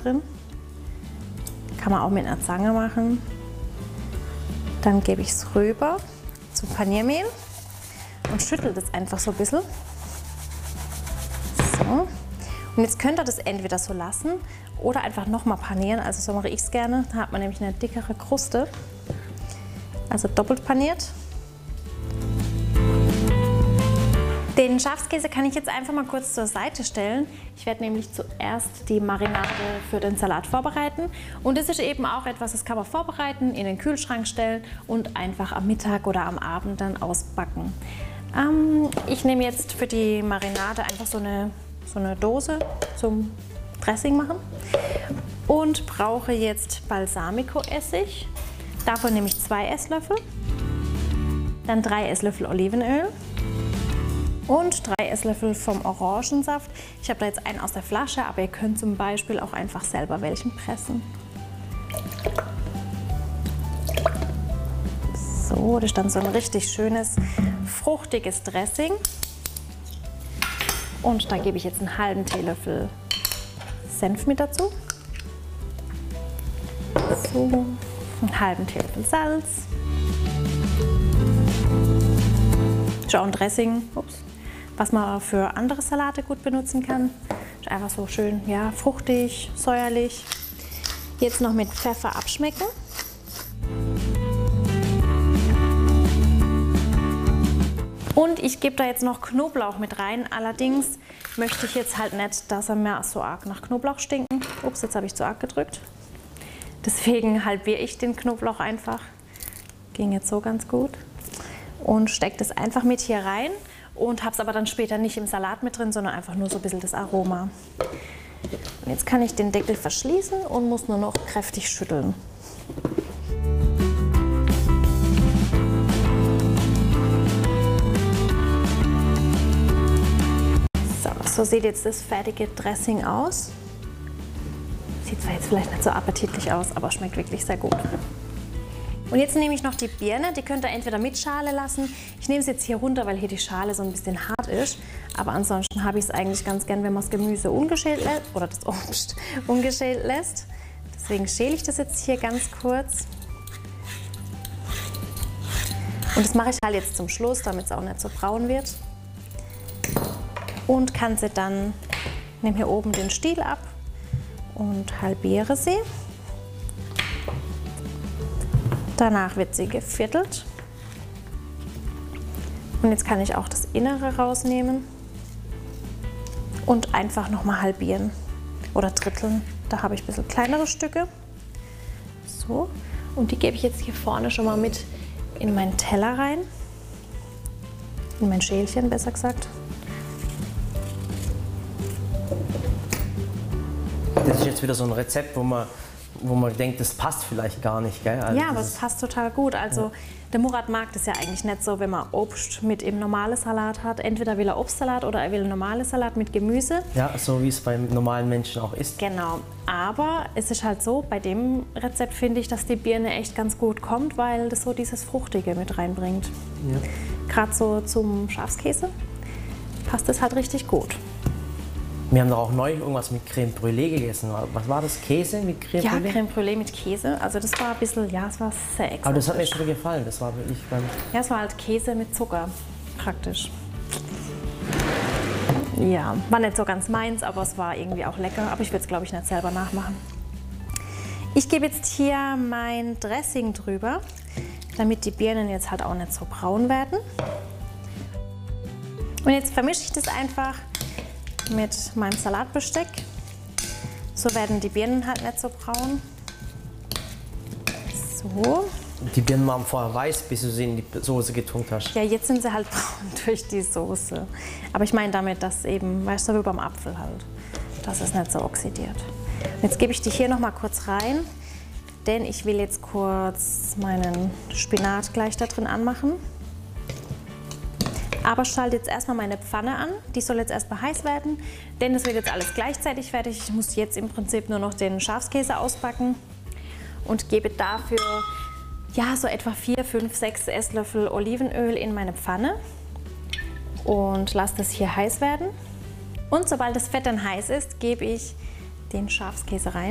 drin. Kann man auch mit einer Zange machen. Dann gebe ich es rüber zum Paniermehl und schüttle das einfach so ein bisschen. So. Und jetzt könnt ihr das entweder so lassen oder einfach nochmal panieren. Also so mache ich es gerne. Da hat man nämlich eine dickere Kruste. Also doppelt paniert. Den Schafskäse kann ich jetzt einfach mal kurz zur Seite stellen. Ich werde nämlich zuerst die Marinade für den Salat vorbereiten. Und das ist eben auch etwas, das kann man vorbereiten, in den Kühlschrank stellen und einfach am Mittag oder am Abend dann ausbacken. Ich nehme jetzt für die Marinade einfach so eine Dose zum Dressing machen und brauche jetzt Balsamico-Essig. Davon nehme ich 2 Esslöffel, dann 3 Esslöffel Olivenöl und 3 Esslöffel vom Orangensaft. Ich habe da jetzt einen aus der Flasche, aber ihr könnt zum Beispiel auch einfach selber welchen pressen. So, das ist dann so ein richtig schönes, fruchtiges Dressing. Und da gebe ich jetzt einen halben Teelöffel Senf mit dazu. So, einen halben Teelöffel Salz. Ist auch ein Dressing, was man für andere Salate gut benutzen kann. Ist einfach so schön, ja, fruchtig, säuerlich. Jetzt noch mit Pfeffer abschmecken. Und ich gebe da jetzt noch Knoblauch mit rein. Allerdings möchte ich jetzt halt nicht, dass er mehr so arg nach Knoblauch stinkt. Ups, jetzt habe ich zu arg gedrückt. Deswegen halbiere ich den Knoblauch einfach. Ging jetzt so ganz gut. Und stecke das einfach mit hier rein und habe es aber dann später nicht im Salat mit drin, sondern einfach nur so ein bisschen das Aroma. Und jetzt kann ich den Deckel verschließen und muss nur noch kräftig schütteln. So sieht jetzt das fertige Dressing aus. Sieht zwar jetzt vielleicht nicht so appetitlich aus, aber schmeckt wirklich sehr gut. Und jetzt nehme ich noch die Birne, die könnt ihr entweder mit Schale lassen. Ich nehme es jetzt hier runter, weil hier die Schale so ein bisschen hart ist. Aber ansonsten habe ich es eigentlich ganz gern, wenn man das Gemüse ungeschält lässt oder das Obst ungeschält lässt. Deswegen schäle ich das jetzt hier ganz kurz. Und das mache ich halt jetzt zum Schluss, damit es auch nicht so braun wird. Und kann sie dann, nehme hier oben den Stiel ab und halbiere sie. Danach wird sie geviertelt. Und jetzt kann ich auch das Innere rausnehmen und einfach nochmal halbieren oder dritteln. Da habe ich ein bisschen kleinere Stücke. So, und die gebe ich jetzt hier vorne schon mal mit in meinen Teller rein. In mein Schälchen, besser gesagt. Das ist jetzt wieder so ein Rezept, wo man denkt, das passt vielleicht gar nicht, gell? Also ja, aber es passt total gut. Also ja. Der Murat mag das ja eigentlich nicht so, wenn man Obst mit im normalen Salat hat. Entweder will er Obstsalat oder er will einen normalen Salat mit Gemüse. Ja, so wie es beim normalen Menschen auch ist. Genau, aber es ist halt so, bei dem Rezept finde ich, dass die Birne echt ganz gut kommt, weil das so dieses Fruchtige mit reinbringt. Ja. Gerade so zum Schafskäse passt es halt richtig gut. Wir haben doch auch neulich irgendwas mit Crème Brûlée gegessen. Was war das? Käse mit Crème Brûlée? Ja, Crème Brûlée mit Käse. Also das war ein bisschen, ja, es war sehr exotisch. Aber das hat mir schon gefallen. Das war wirklich ganz... Ja, es war halt Käse mit Zucker, praktisch. Ja, war nicht so ganz meins, aber es war irgendwie auch lecker. Aber ich würde es, glaube ich, nicht selber nachmachen. Ich gebe jetzt hier mein Dressing drüber, damit die Birnen jetzt halt auch nicht so braun werden. Und jetzt vermische ich das einfach mit meinem Salatbesteck. So werden die Birnen halt nicht so braun. So. Die Birnen waren vorher weiß, bis du sie in die Soße getunkt hast. Ja, jetzt sind sie halt braun durch die Soße. Aber ich meine damit, dass eben, weißt du, wie beim Apfel halt, dass es nicht so oxidiert. Und jetzt gebe ich die hier noch mal kurz rein, denn ich will jetzt kurz meinen Spinat gleich da drin anmachen. Aber schalte jetzt erstmal meine Pfanne an. Die soll jetzt erstmal heiß werden, denn es wird jetzt alles gleichzeitig fertig. Ich muss jetzt im Prinzip nur noch den Schafskäse ausbacken und gebe dafür ja, so etwa 4, 5, 6 Esslöffel Olivenöl in meine Pfanne und lasse das hier heiß werden. Und sobald das Fett dann heiß ist, gebe ich den Schafskäse rein.